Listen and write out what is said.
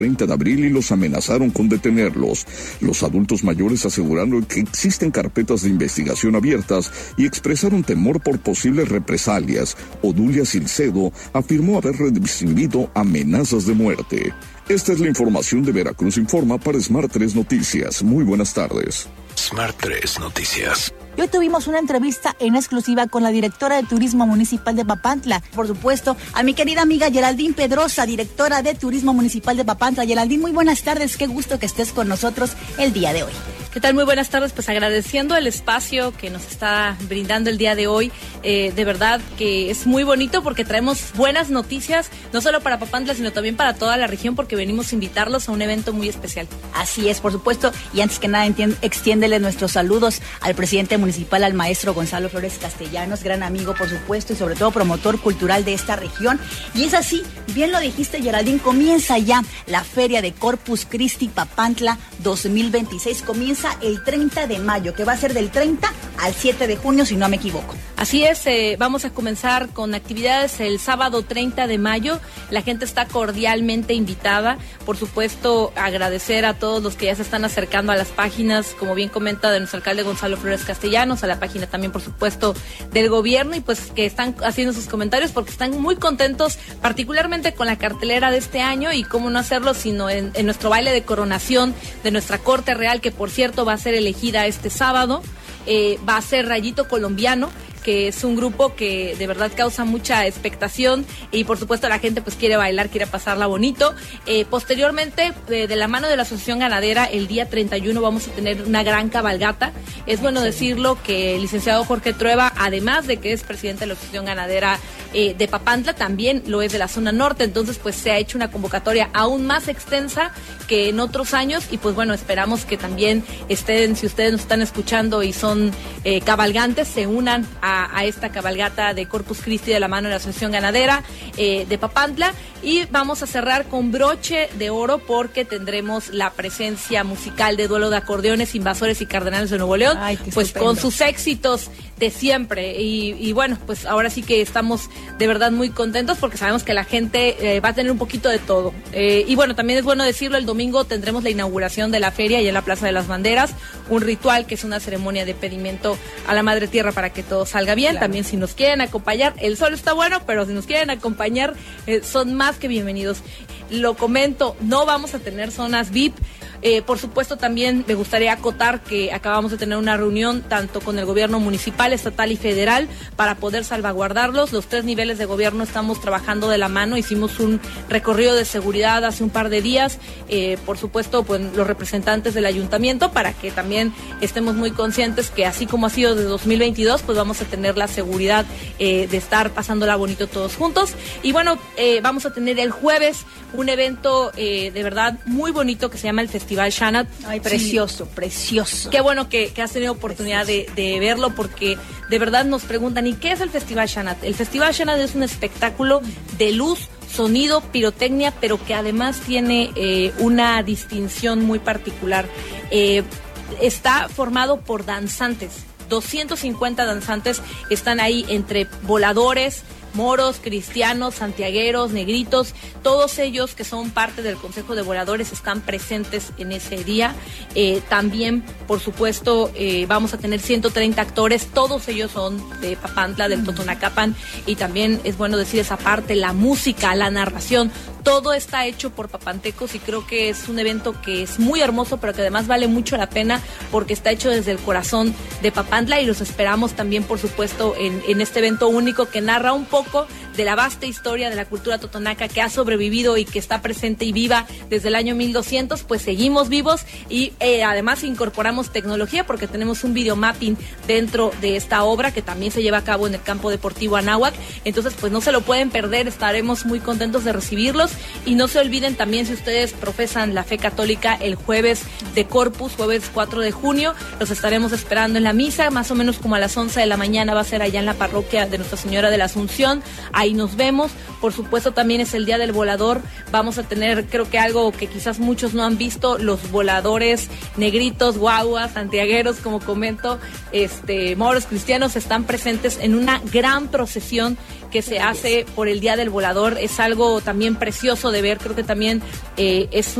30 de abril y los amenazaron con detenerlos. Los adultos mayores aseguraron que existen carpetas de investigación abiertas y expresaron temor por posibles represalias. Odulia Silcedo afirmó haber recibido amenazas de muerte. Esta es la información de Veracruz Informa para Smart 3 Noticias. Muy buenas tardes. Smart 3 Noticias. Hoy tuvimos una entrevista en exclusiva con la directora de Turismo Municipal de Papantla. Por supuesto, a mi querida amiga Geraldine Pedrosa, directora de Turismo Municipal de Papantla. Geraldine, muy buenas tardes. Qué gusto que estés con nosotros el día de hoy. ¿Qué tal? Muy buenas tardes. Pues agradeciendo el espacio que nos está brindando el día de hoy. De verdad que es muy bonito porque traemos buenas noticias, no solo para Papantla, sino también para toda la región, porque venimos a invitarlos a un evento muy especial. Así es, por supuesto. Y antes que nada, extiéndele nuestros saludos al presidente municipal, al maestro Gonzalo Flores Castellanos, gran amigo, por supuesto, y sobre todo promotor cultural de esta región. Y es así, bien lo dijiste, Geraldine, comienza ya la Feria de Corpus Christi Papantla 2026. Comienza el 30 de mayo, que va a ser del 30 al 7 de junio, si no me equivoco. Así es, vamos a comenzar con actividades el sábado 30 de mayo. La gente está cordialmente invitada. Por supuesto, agradecer a todos los que ya se están acercando a las páginas, como bien comenta de nuestro alcalde Gonzalo Flores Castellanos, a la página también, por supuesto, del gobierno, y pues que están haciendo sus comentarios porque están muy contentos, particularmente con la cartelera de este año, y cómo no hacerlo sino en nuestro baile de coronación de nuestra Corte Real, que por cierto va a ser elegida este sábado. Va a ser Rayito Colombiano, que es un grupo que de verdad causa mucha expectación, y por supuesto la gente pues quiere bailar, quiere pasarla bonito. Posteriormente, de la mano de la Asociación Ganadera, el día 31 vamos a tener una gran cabalgata. Es bueno decirlo que el licenciado Jorge Trueba, además de que es presidente de la Asociación Ganadera de Papantla, también lo es de la zona norte, entonces pues se ha hecho una convocatoria aún más extensa que en otros años, y pues bueno, esperamos que también estén, si ustedes nos están escuchando y son cabalgantes, se unan a esta cabalgata de Corpus Christi de la mano de la Asociación Ganadera de Papantla. Y vamos a cerrar con broche de oro porque tendremos la presencia musical de Duelo de Acordeones, Invasores y Cardenales de Nuevo León. Ay, pues estupendo. Con sus éxitos de siempre. Y bueno, pues ahora sí que estamos de verdad muy contentos porque sabemos que la gente va a tener un poquito de todo. Y bueno, también es bueno decirlo, el domingo tendremos la inauguración de la feria y en la Plaza de las Banderas, un ritual que es una ceremonia de pedimento a la Madre Tierra para que todo salga bien. Claro. También si nos quieren acompañar, el sol está bueno, pero si nos quieren acompañar, son más que bienvenidos. Lo comento, no vamos a tener zonas VIP. Por supuesto, también me gustaría acotar que acabamos de tener una reunión tanto con el gobierno municipal, estatal y federal para poder salvaguardarlos. Los 3 niveles de gobierno estamos trabajando de la mano. Hicimos un recorrido de seguridad hace un par de días. Por supuesto, pues los representantes del ayuntamiento, para que también estemos muy conscientes que así como ha sido de 2022, pues vamos a tener la seguridad de estar pasándola bonito todos juntos. Y bueno, vamos a tener el jueves un evento de verdad muy bonito que se llama el Festival Shanat. Ay, precioso, sí. Precioso. Qué bueno que has tenido oportunidad de verlo, porque de verdad nos preguntan, ¿y qué es el Festival Shanat? El Festival Shanat es un espectáculo de luz, sonido, pirotecnia, pero que además tiene una distinción muy particular. Está formado por danzantes. 250 danzantes están ahí, entre voladores, moros, cristianos, santiagueros, negritos, todos ellos que son parte del Consejo de Voladores están presentes en ese día. También, por supuesto, vamos a tener 130 actores, todos ellos son de Papantla, del Totonacapan, y también es bueno decir esa parte, la música, la narración, todo está hecho por papantecos, y creo que es un evento que es muy hermoso, pero que además vale mucho la pena porque está hecho desde el corazón de Papantla, y los esperamos también, por supuesto, en este evento único que narra un poco de la vasta historia de la cultura totonaca que ha sobrevivido y que está presente y viva desde el año 1200, pues seguimos vivos, y además incorporamos tecnología porque tenemos un videomapping dentro de esta obra que también se lleva a cabo en el campo deportivo Anáhuac. Entonces pues no se lo pueden perder, estaremos muy contentos de recibirlos, y no se olviden también, si ustedes profesan la fe católica, el jueves de Corpus, jueves 4 de junio, los estaremos esperando en la misa, más o menos como a las 11 de la mañana, va a ser allá en la parroquia de Nuestra Señora de la Asunción. ahí nos vemos. Por supuesto también es el Día del Volador, vamos a tener creo que algo que quizás muchos no han visto, los voladores negritos, guaguas, santiagueros, como comento, moros, cristianos están presentes en una gran procesión que se hace por el Día del Volador. Es algo también precioso de ver, creo que también es